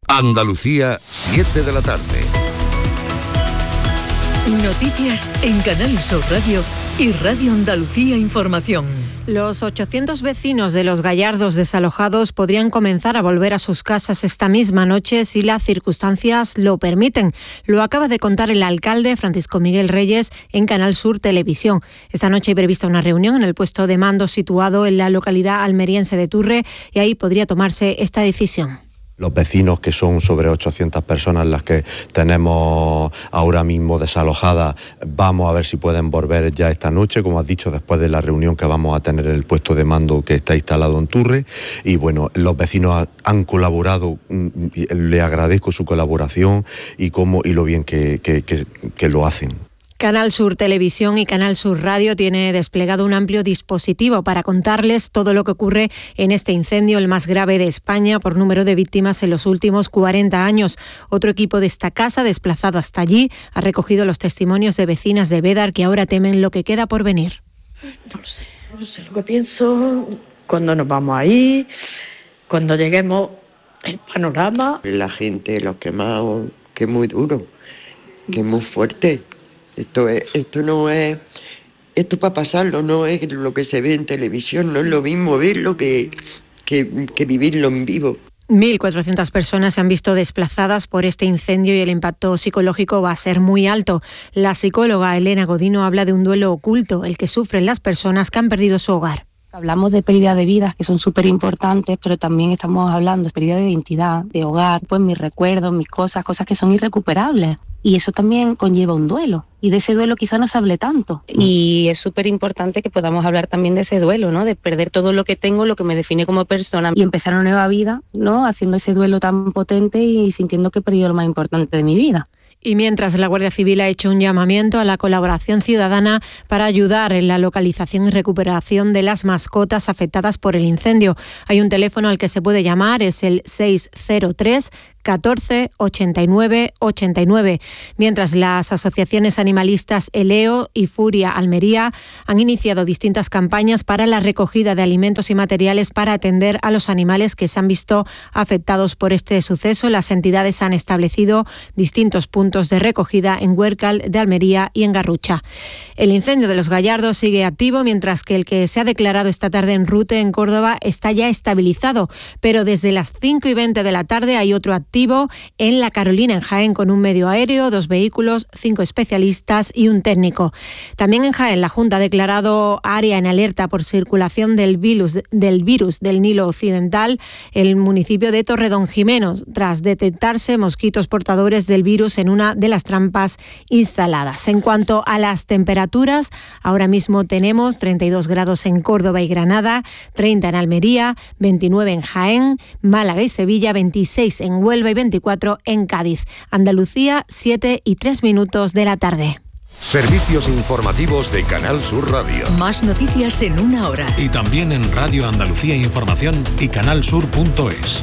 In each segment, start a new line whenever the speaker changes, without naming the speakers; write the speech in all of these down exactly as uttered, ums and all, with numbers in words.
Andalucía, siete de la tarde.
Noticias en Canal Sur Radio y Radio Andalucía Información.
Los ochocientos vecinos de Los Gallardos desalojados podrían comenzar a volver a sus casas esta misma noche si las circunstancias lo permiten. Lo acaba de contar el alcalde Francisco Miguel Reyes en Canal Sur Televisión. Esta noche hay prevista una reunión en el puesto de mando situado en la localidad almeriense de Turre y ahí podría tomarse esta decisión.
Los vecinos, que son sobre ochocientas personas las que tenemos ahora mismo desalojadas, vamos a ver si pueden volver ya esta noche, como has dicho, después de la reunión que vamos a tener en el puesto de mando que está instalado en Turre. Y bueno, los vecinos han colaborado, le agradezco su colaboración y cómo y lo bien que, que, que, que lo hacen.
Canal Sur Televisión y Canal Sur Radio tiene desplegado un amplio dispositivo para contarles todo lo que ocurre en este incendio, el más grave de España por número de víctimas en los últimos cuarenta años. Otro equipo de esta casa, desplazado hasta allí, ha recogido los testimonios de vecinas de Bédar que ahora temen lo que queda por venir.
No lo sé, no sé lo que pienso, cuando nos vamos a ir, cuando lleguemos, el panorama.
La gente, los quemados, que es muy duro, que es muy fuerte. Esto, es, esto no es, esto para pasarlo no es lo que se ve en televisión, no es lo mismo verlo que, que, que vivirlo en vivo.
mil cuatrocientas personas se han visto desplazadas por este incendio y el impacto psicológico va a ser muy alto. La psicóloga Elena Godino habla de un duelo oculto, el que sufren las personas que han perdido su hogar.
Hablamos de pérdida de vidas, que son súper importantes, pero también estamos hablando de pérdida de identidad, de hogar, pues mis recuerdos, mis cosas, cosas que son irrecuperables. Y eso también conlleva un duelo. Y de ese duelo quizá no se hable tanto. Y es súper importante que podamos hablar también de ese duelo, ¿no? De perder todo lo que tengo, lo que me define como persona, y empezar una nueva vida, ¿no? Haciendo ese duelo tan potente y sintiendo que he perdido lo más importante de mi vida.
Y mientras la Guardia Civil ha hecho un llamamiento a la colaboración ciudadana para ayudar en la localización y recuperación de las mascotas afectadas por el incendio. Hay un teléfono al que se puede llamar, es el seis cero tres catorce ochenta y nueve ochenta y nueve. Mientras las asociaciones animalistas Eleo y Furia Almería han iniciado distintas campañas para la recogida de alimentos y materiales para atender a los animales que se han visto afectados por este suceso. Las entidades han establecido distintos puntos de recogida en Huércal de Almería y en Garrucha. El incendio de Los Gallardos sigue activo, mientras que el que se ha declarado esta tarde en Rute, en Córdoba, está ya estabilizado, pero desde las cinco y veinte de la tarde hay otro activo en La Carolina, en Jaén, con un medio aéreo, dos vehículos, cinco especialistas y un técnico. También en Jaén, la Junta ha declarado área en alerta por circulación del virus del, virus del Nilo Occidental el municipio de Torredonjimeno, tras detectarse mosquitos portadores del virus en una de las trampas instaladas. En cuanto a las temperaturas, ahora mismo tenemos treinta y dos grados en Córdoba y Granada, treinta en Almería, veintinueve en Jaén, Málaga y Sevilla, veintiséis en Huelva y veinticuatro en Cádiz. Andalucía, siete y tres minutos de la tarde.
Servicios informativos de Canal Sur Radio.
Más noticias en una hora.
Y también en Radio Andalucía Información y canalsur punto es.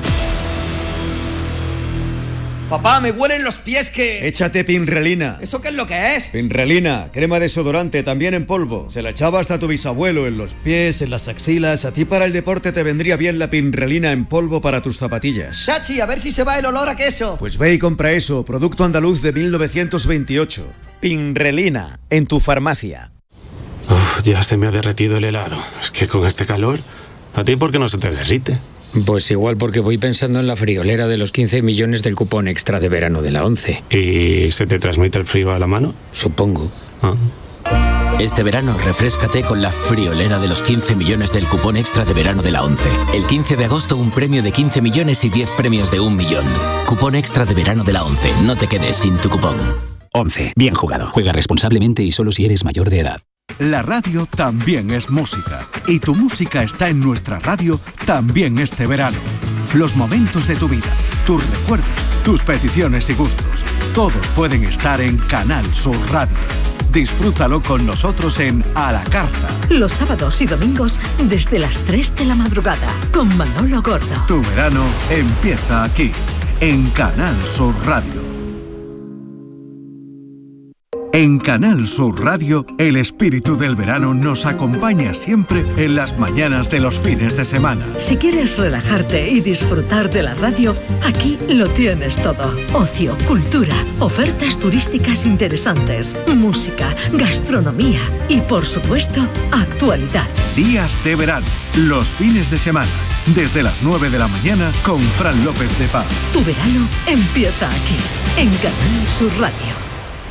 Papá, me huelen los pies que...
Échate Pinrelina.
¿Eso qué es lo que es?
Pinrelina, crema desodorante, también en polvo. Se la echaba hasta tu bisabuelo en los pies, en las axilas. A ti para el deporte te vendría bien la Pinrelina en polvo para tus zapatillas.
Chachi, a ver si se va el olor a queso.
Pues ve y compra eso, producto andaluz de mil novecientos veintiocho. Pinrelina, en tu farmacia.
Uf, ya se me ha derretido el helado. Es que con este calor, ¿a ti por qué no se te derrite?
Pues igual porque voy pensando en la friolera de los quince millones del cupón extra de verano de la ONCE.
¿Y se te transmite el frío a la mano?
Supongo.
Ah.
Este verano refréscate con la friolera de los quince millones del cupón extra de verano de la ONCE. El quince de agosto un premio de quince millones y diez premios de un millón. Cupón extra de verano de la ONCE. No te quedes sin tu cupón.
ONCE. Bien jugado. Juega responsablemente y solo si eres mayor de edad.
La radio también es música. Y tu música está en nuestra radio también este verano. Los momentos de tu vida, tus recuerdos, tus peticiones y gustos. Todos pueden estar en Canal Sur Radio. Disfrútalo con nosotros en A la Carta.
Los sábados y domingos desde las tres de la madrugada con Manolo Gordo.
Tu verano empieza aquí, en Canal Sur Radio. En Canal Sur Radio, el espíritu del verano nos acompaña siempre en las mañanas de los fines de semana.
Si quieres relajarte y disfrutar de la radio, aquí lo tienes todo. Ocio, cultura, ofertas turísticas interesantes, música, gastronomía y, por supuesto, actualidad.
Días de verano, los fines de semana, desde las nueve de la mañana con Fran López de Paz.
Tu verano empieza aquí, en Canal Sur Radio.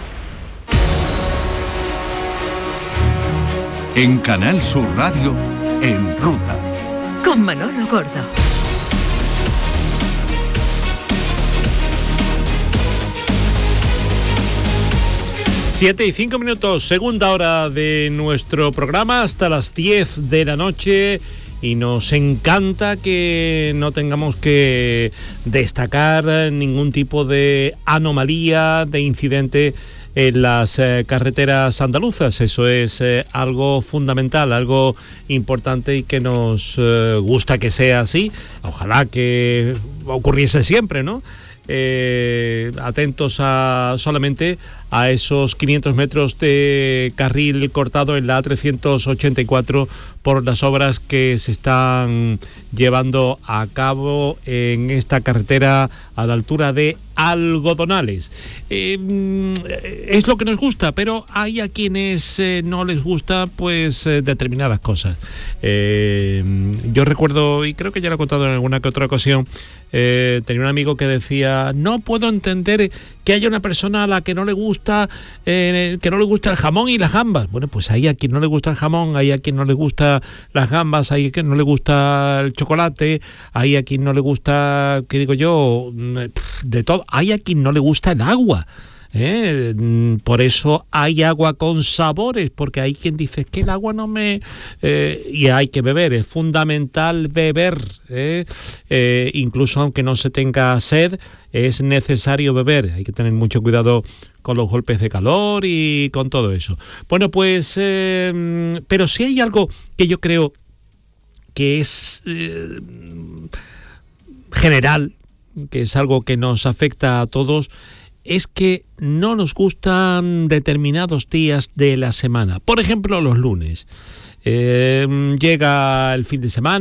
En Canal Sur Radio, En Ruta.
Con Manolo Gordo.
Siete y cinco minutos, segunda hora de nuestro programa, hasta las diez de la noche. Y nos encanta que no tengamos que destacar ningún tipo de anomalía, de incidente en las eh, carreteras andaluzas. Eso es eh, algo fundamental, algo importante y que nos eh, gusta que sea así. Ojalá que ocurriese siempre, ¿no? Eh, atentos a solamente a esos quinientos metros de carril cortado en la A trescientos ochenta y cuatro por las obras que se están llevando a cabo en esta carretera a la altura de Algodonales. Eh, es lo que nos gusta, pero hay a quienes eh, no les gusta pues eh, determinadas cosas. Eh, yo recuerdo, y creo que ya lo he contado en alguna que otra ocasión, eh, tenía un amigo que decía: no puedo entender que haya una persona a la que no le gusta eh, que no le gusta el jamón y las gambas. Bueno, pues hay a quien no le gusta el jamón, hay a quien no le gusta las gambas, hay a quien no le gusta el chocolate, hay a quien no le gusta, ¿qué digo yo? De todo. Hay a quien no le gusta el agua. ¿Eh? Por eso hay agua con sabores, porque hay quien dice que el agua no me... Eh, y hay que beber, es fundamental beber, ¿eh? Eh, incluso aunque no se tenga sed, es necesario beber. Hay que tener mucho cuidado con los golpes de calor y con todo eso. Bueno, pues... Eh, pero sí hay algo que yo creo que es eh, general, que es algo que nos afecta a todos, es que no nos gustan determinados días de la semana. Por ejemplo, los lunes. Eh, llega el fin de semana.